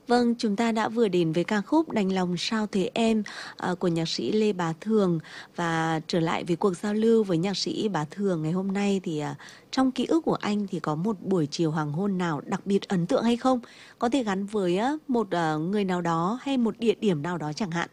Vâng, chúng ta đã vừa đến với ca khúc Đành lòng sao thế em của nhạc sĩ Lê Bá Thường, và trở lại với cuộc giao lưu với nhạc sĩ Bá Thường ngày hôm nay thì trong ký ức của anh thì có một buổi chiều hoàng hôn nào đặc biệt ấn tượng hay không? Có thể gắn với một người nào đó hay một địa điểm nào đó chẳng hạn.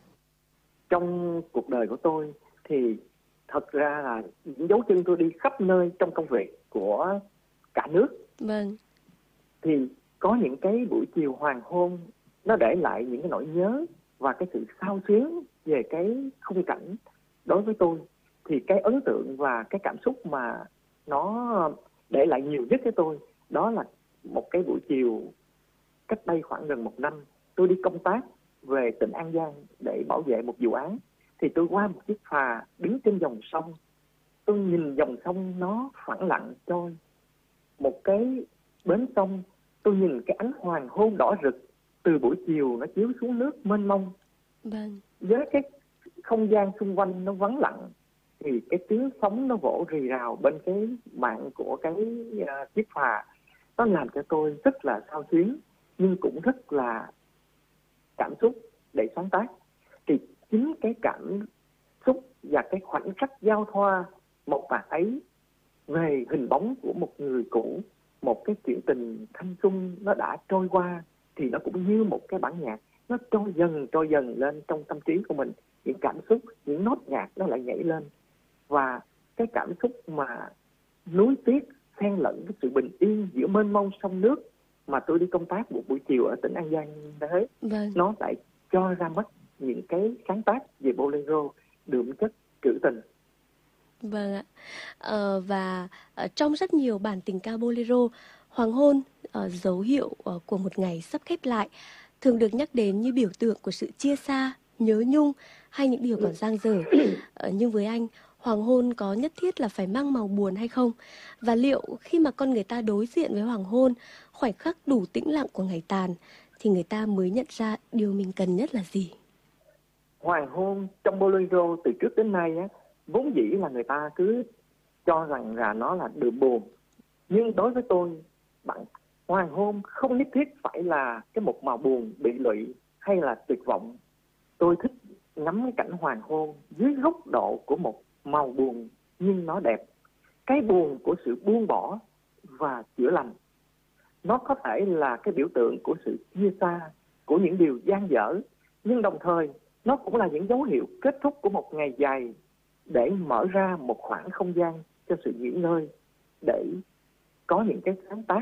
Trong cuộc đời của tôi thì thật ra là những dấu chân tôi đi khắp nơi trong công việc của cả nước. Vâng. Thì có những cái buổi chiều hoàng hôn nó để lại những cái nỗi nhớ và cái sự xao xuyến về cái khung cảnh. Đối với tôi thì cái ấn tượng và cái cảm xúc mà nó để lại nhiều nhất với tôi, đó là một cái buổi chiều cách đây khoảng gần 1 năm. Tôi đi công tác về tỉnh An Giang để bảo vệ một vụ án. Thì tôi qua một chiếc phà đứng trên dòng sông. Tôi nhìn dòng sông nó phẳng lặng trôi. Một cái bến sông, tôi nhìn cái ánh hoàng hôn đỏ rực từ buổi chiều nó chiếu xuống nước mênh mông. Vâng. Với cái không gian xung quanh nó vắng lặng, thì cái tiếng sóng nó vỗ rì rào bên cái mạn của cái chiếc phà, nó làm cho tôi rất là xao xuyến, nhưng cũng rất là cảm xúc để sáng tác. Thì chính cái cảm xúc và cái khoảnh khắc giao thoa một vạt ấy về hình bóng của một người cũ, một cái chuyện tình thanh xuân nó đã trôi qua, thì nó cũng như một cái bản nhạc, nó trôi dần lên trong tâm trí của mình. Những cảm xúc, những nốt nhạc nó lại nhảy lên, và cái cảm xúc mà núi tuyết xen lẫn với sự bình yên giữa mênh mông sông nước mà tôi đi công tác một buổi chiều ở tỉnh An Giang đấy. Vâng. Nó lại cho ra mắt những cái sáng tác về bolero đượm chất trữ tình. Vâng ạ. Và trong rất nhiều bản tình ca bolero, hoàng hôn, dấu hiệu của một ngày sắp khép lại, thường được nhắc đến như biểu tượng của sự chia xa, nhớ nhung hay những điều còn dang dở. Nhưng với anh, hoàng hôn có nhất thiết là phải mang màu buồn hay không? Và liệu khi mà con người ta đối diện với hoàng hôn, khoảnh khắc đủ tĩnh lặng của ngày tàn, thì người ta mới nhận ra điều mình cần nhất là gì? Hoàng hôn trong bolero từ trước đến nay á, vốn dĩ là người ta cứ cho rằng là nó là đượm buồn. Nhưng đối với tôi, hoàng hôn không nhất thiết phải là cái một màu buồn bị lụy hay là tuyệt vọng. Tôi thích ngắm cái cảnh hoàng hôn dưới góc độ của một màu buồn nhưng nó đẹp. Cái buồn của sự buông bỏ và chữa lành. Nó có thể là cái biểu tượng của sự chia xa, của những điều dang dở, nhưng đồng thời nó cũng là những dấu hiệu kết thúc của một ngày dài, để mở ra một khoảng không gian cho sự nghỉ ngơi, để có những cái sáng tác.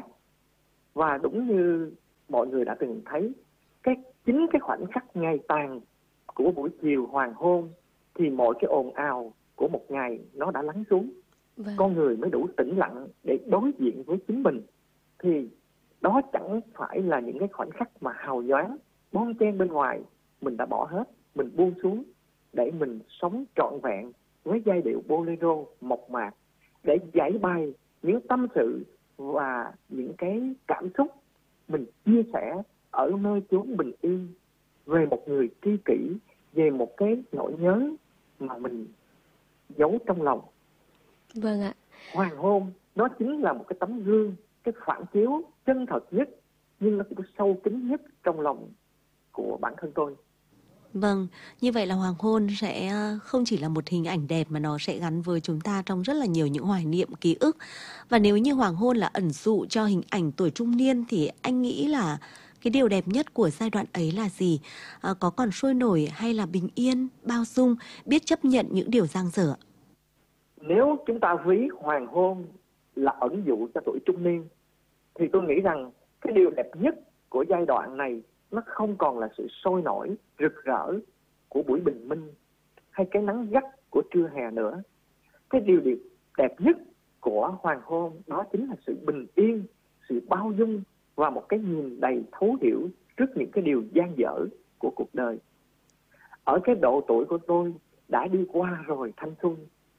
Và đúng như mọi người đã từng thấy, chính cái khoảnh khắc ngày tàn của buổi chiều hoàng hôn, thì mọi cái ồn ào của một ngày nó đã lắng xuống. Vâng. Con người mới đủ tĩnh lặng để đối diện với chính mình. Thì đó chẳng phải là những cái khoảnh khắc mà hào nhoáng, bon chen bên ngoài. Mình đã bỏ hết, mình buông xuống để mình sống trọn vẹn với giai điệu bolero mộc mạc, để giải bày những tâm sự và những cái cảm xúc mình chia sẻ ở nơi chốn bình yên, về một người tri kỷ, về một cái nỗi nhớ mà mình giấu trong lòng. Vâng ạ. Hoàng hôn nó chính là một cái tấm gương, cái phản chiếu chân thật nhất, nhưng nó cũng sâu kín nhất trong lòng của bản thân tôi. Vâng, như vậy là hoàng hôn sẽ không chỉ là một hình ảnh đẹp mà nó sẽ gắn với chúng ta trong rất là nhiều những hoài niệm, ký ức. Và nếu như hoàng hôn là ẩn dụ cho hình ảnh tuổi trung niên thì anh nghĩ là cái điều đẹp nhất của giai đoạn ấy là gì? Có còn sôi nổi hay là bình yên, bao dung, biết chấp nhận những điều dang dở? Nếu chúng ta ví hoàng hôn là ẩn dụ cho tuổi trung niên, thì tôi nghĩ rằng cái điều đẹp nhất của giai đoạn này nó không còn là sự sôi nổi, rực rỡ của buổi bình minh hay cái nắng gắt của trưa hè nữa. Cái điều đẹp nhất của hoàng hôn đó chính là sự bình yên, sự bao dung và một cái nhìn đầy thấu hiểu trước những cái điều dang dở của cuộc đời. Ở cái độ tuổi của tôi đã đi qua rồi thanh xuân,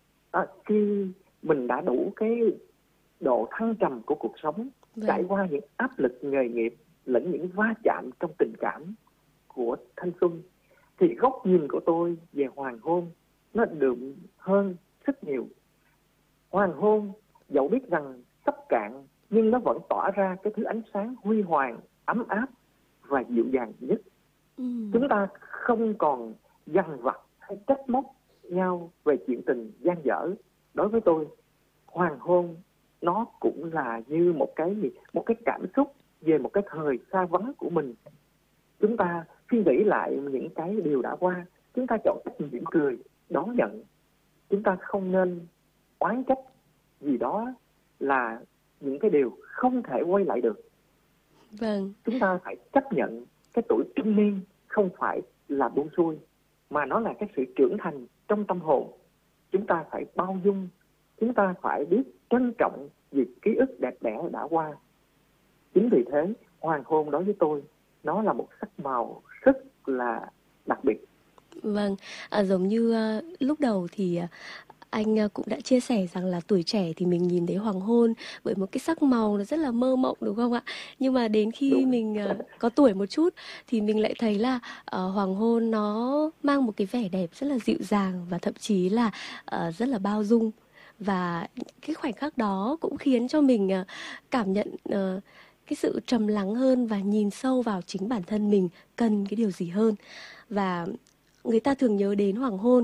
khi mình đã đủ cái độ thăng trầm của cuộc sống, trải qua những áp lực nghề nghiệp lẫn những va chạm trong tình cảm của thanh xuân, thì góc nhìn của tôi về hoàng hôn nó đượm hơn rất nhiều. Hoàng hôn dẫu biết rằng sắp cạn, nhưng nó vẫn tỏa ra cái thứ ánh sáng huy hoàng, ấm áp và dịu dàng nhất. Ừ. Chúng ta không còn dằn vặt hay trách móc nhau về chuyện tình dang dở. Đối với tôi, hoàng hôn nó cũng là như một cái cảm xúc về một cái thời xa vắng của mình. Chúng ta suy nghĩ lại những cái điều đã qua, chúng ta chọn cách mỉm cười, đón nhận. Chúng ta không nên oán trách, vì đó là những cái điều không thể quay lại được. Vâng. Chúng ta phải chấp nhận cái tuổi trung niên không phải là buông xuôi, mà nó là cái sự trưởng thành trong tâm hồn. Chúng ta phải bao dung, chúng ta phải biết trân trọng việc ký ức đẹp đẽ đã qua. Chính vì thế, hoàng hôn đối với tôi, nó là một sắc màu rất là đặc biệt. Vâng, giống như lúc đầu thì anh cũng đã chia sẻ rằng là tuổi trẻ thì mình nhìn thấy hoàng hôn với một cái sắc màu nó rất là mơ mộng, đúng không ạ? Nhưng mà đến khi Đúng. mình có tuổi một chút thì mình lại thấy là hoàng hôn nó mang một cái vẻ đẹp rất là dịu dàng và thậm chí là rất là bao dung. Và cái khoảnh khắc đó cũng khiến cho mình cảm nhận cái sự trầm lắng hơn và nhìn sâu vào chính bản thân mình cần cái điều gì hơn. Và người ta thường nhớ đến hoàng hôn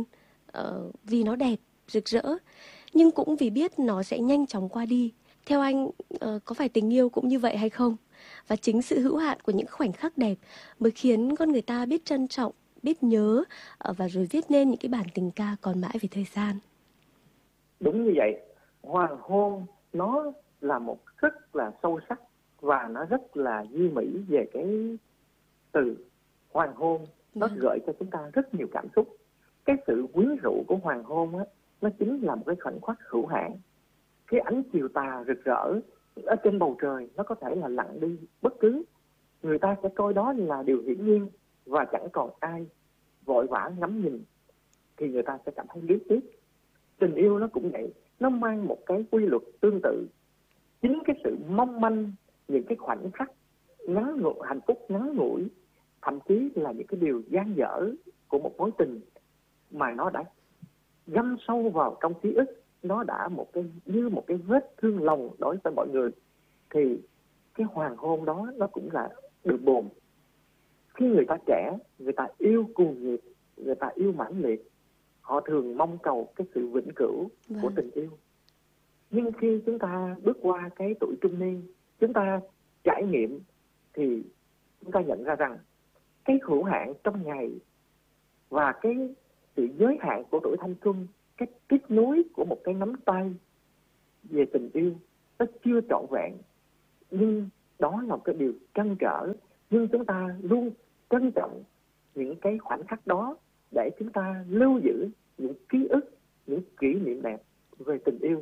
vì nó đẹp, rực rỡ, nhưng cũng vì biết nó sẽ nhanh chóng qua đi. Theo anh, có phải tình yêu cũng như vậy hay không? Và chính sự hữu hạn của những khoảnh khắc đẹp mới khiến con người ta biết trân trọng, biết nhớ và rồi viết nên những cái bản tình ca còn mãi về thời gian. Đúng như vậy, hoàng hôn nó là một rất là sâu sắc và nó rất là duy mỹ về cái từ hoàng hôn. Nó gợi cho chúng ta rất nhiều cảm xúc. Cái sự quyến rũ của hoàng hôn á, nó chính là một cái khoảnh khắc hữu hạn. Cái ánh chiều tà rực rỡ ở trên bầu trời, nó có thể là lặn đi bất cứ. Người ta sẽ coi đó là điều hiển nhiên và chẳng còn ai vội vã ngắm nhìn, thì người ta sẽ cảm thấy luyến tiếc. Tình yêu nó cũng vậy, nó mang một cái quy luật tương tự. Chính cái sự mong manh, những cái khoảnh khắc ngắn ngủi, hạnh phúc ngắn ngủi, thậm chí là những cái điều dang dở của một mối tình mà nó đã găm sâu vào trong ký ức, nó đã như một cái vết thương lòng đối với mọi người. Thì cái hoàng hôn đó nó cũng là được bồn. Khi người ta trẻ, người ta yêu cuồng nhiệt, người ta yêu mãnh liệt, họ thường mong cầu cái sự vĩnh cửu của tình yêu. Nhưng khi chúng ta bước qua cái tuổi trung niên, chúng ta trải nghiệm thì chúng ta nhận ra rằng cái hữu hạn trong ngày và cái sự giới hạn của tuổi thanh xuân, cái kết nối của một cái nắm tay về tình yêu, nó chưa trọn vẹn. Nhưng đó là một cái điều trăn trở. Nhưng chúng ta luôn trân trọng những cái khoảnh khắc đó để chúng ta lưu giữ những ký ức, những kỷ niệm đẹp về tình yêu.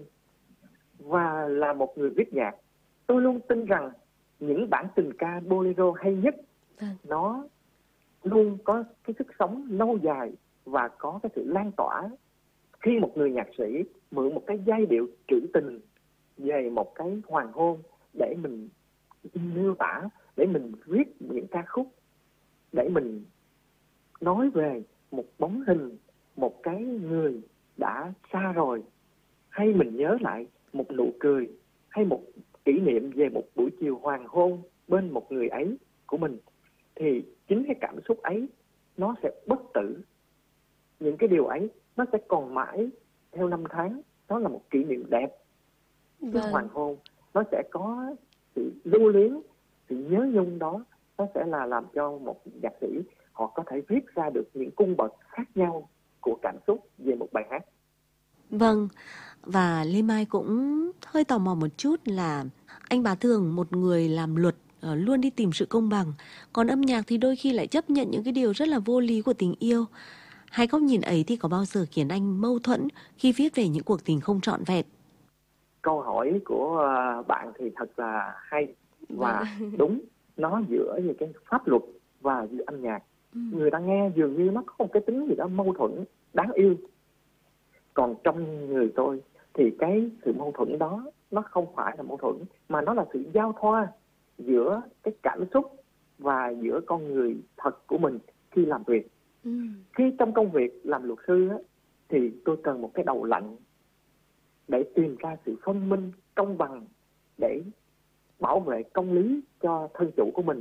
Và là một người viết nhạc, tôi luôn tin rằng những bản tình ca bolero hay nhất, nó luôn có cái sức sống lâu dài và có cái sự lan tỏa. Khi một người nhạc sĩ mượn một cái giai điệu trữ tình về một cái hoàng hôn để mình miêu tả, để mình viết những ca khúc, để mình nói về một bóng hình, một cái người đã xa rồi, hay mình nhớ lại một nụ cười, hay một kỷ niệm về một buổi chiều hoàng hôn bên một người ấy của mình, thì chính cái cảm xúc ấy nó sẽ bất tử. Những cái điều ấy nó sẽ còn mãi theo năm tháng. Đó là một kỷ niệm đẹp. Cái hoàng hôn nó sẽ có sự lưu luyến, sự nhớ nhung đó. Nó sẽ là làm cho một nhạc sĩ họ có thể viết ra được những cung bậc khác nhau của cảm xúc về một bài hát. Vâng, và Lê Mai cũng hơi tò mò một chút là anh Bá Thường, một người làm luật, luôn đi tìm sự công bằng, còn âm nhạc thì đôi khi lại chấp nhận những cái điều rất là vô lý của tình yêu. Hai góc nhìn ấy thì có bao giờ khiến anh mâu thuẫn khi viết về những cuộc tình không trọn vẹn? Câu hỏi của bạn thì thật là hay và đúng. Nó dựa về cái pháp luật và âm nhạc. Người ta nghe dường như nó có một cái tính gì đó mâu thuẫn đáng yêu. Còn trong người tôi thì cái sự mâu thuẫn đó nó không phải là mâu thuẫn, mà nó là sự giao thoa giữa cái cảm xúc và giữa con người thật của mình khi làm việc. Khi trong công việc làm luật sư á, thì tôi cần một cái đầu lạnh để tìm ra sự phân minh, công bằng, để bảo vệ công lý cho thân chủ của mình.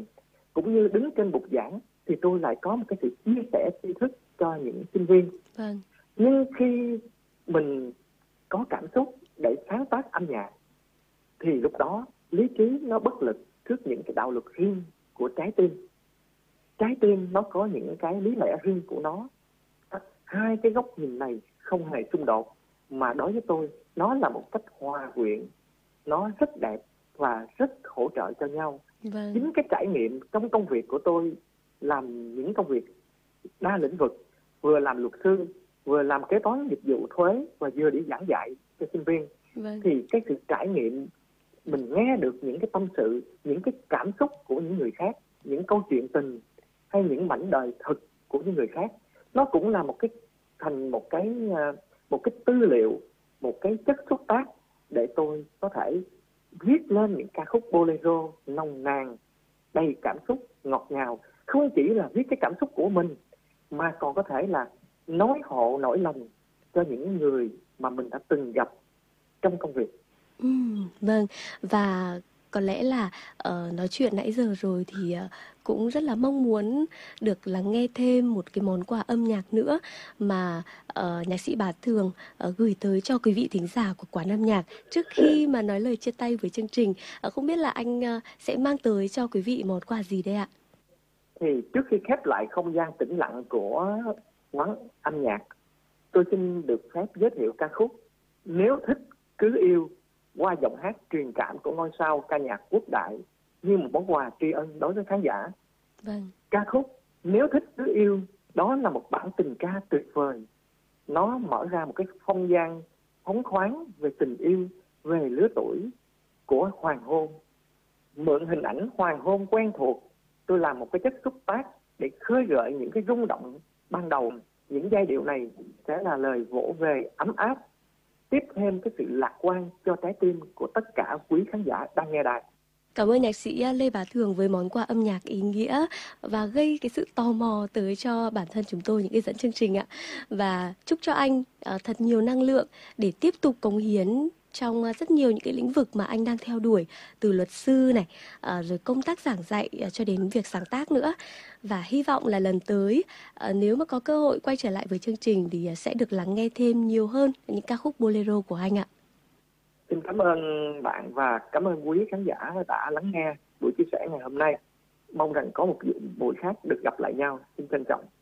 cũng như đứng trên bục giảng thì tôi lại có một cái sự chia sẻ tri thức cho những sinh viên. Vâng. Nhưng khi mình có cảm xúc để sáng tác âm nhạc thì lúc đó lý trí nó bất lực trước những cái đạo luật riêng của trái tim. Trái tim nó có những cái lý lẽ riêng của nó. Hai cái góc nhìn này không hề xung đột, mà đối với tôi nó là một cách hòa quyện, nó rất đẹp và rất hỗ trợ cho nhau. Vâng. Chính cái trải nghiệm trong công việc của tôi, làm những công việc đa lĩnh vực, vừa làm luật sư, vừa làm kế toán dịch vụ thuế và vừa đi giảng dạy cho sinh viên. Vâng. Thì cái sự trải nghiệm, mình nghe được những cái tâm sự, những cái cảm xúc của những người khác, những câu chuyện tình hay những mảnh đời thực của những người khác, nó cũng là một cái thành một cái tư liệu, một cái chất xúc tác để tôi có thể viết lên những ca khúc bolero nồng nàn, đầy cảm xúc, ngọt ngào. Không chỉ là viết cái cảm xúc của mình, mà còn có thể là nói hộ nỗi lòng cho những người mà mình đã từng gặp trong công việc. Vâng, và có lẽ là nói chuyện nãy giờ rồi thì cũng rất là mong muốn được lắng nghe thêm một cái món quà âm nhạc nữa mà nhạc sĩ Bá Thường gửi tới cho quý vị thính giả của Quán Âm Nhạc trước khi mà nói lời chia tay với chương trình. Không biết là anh sẽ mang tới cho quý vị món quà gì đây ạ? Thì trước khi khép lại không gian tĩnh lặng của Quán Âm Nhạc, tôi xin được phép giới thiệu ca khúc Nếu Thích Cứ Yêu qua giọng hát truyền cảm của ngôi sao ca nhạc quốc đại như một món quà tri ân đối với khán giả. Vâng. Ca khúc Nếu Thích Cứ Yêu đó là một bản tình ca tuyệt vời. Nó mở ra một cái không gian phóng khoáng về tình yêu, về lứa tuổi của hoàng hôn. Mượn hình ảnh hoàng hôn quen thuộc, tôi làm một cái chất xúc tác để khơi gợi những cái rung động ban đầu. Những giai điệu này sẽ là lời vỗ về ấm áp, tiếp thêm cái sự lạc quan cho trái tim của tất cả quý khán giả đang nghe đài. Cảm ơn nhạc sĩ Lê Bá Thường với món quà âm nhạc ý nghĩa và gây cái sự tò mò tới cho bản thân chúng tôi, những cái dẫn chương trình ạ. Và chúc cho anh thật nhiều năng lượng để tiếp tục cống hiến trong rất nhiều những cái lĩnh vực mà anh đang theo đuổi, từ luật sư này, rồi công tác giảng dạy cho đến việc sáng tác nữa. Và hy vọng là lần tới nếu mà có cơ hội quay trở lại với chương trình thì sẽ được lắng nghe thêm nhiều hơn những ca khúc bolero của anh ạ. Xin cảm ơn bạn và cảm ơn quý khán giả đã lắng nghe buổi chia sẻ ngày hôm nay. Mong rằng có một buổi khác được gặp lại nhau. Xin trân trọng.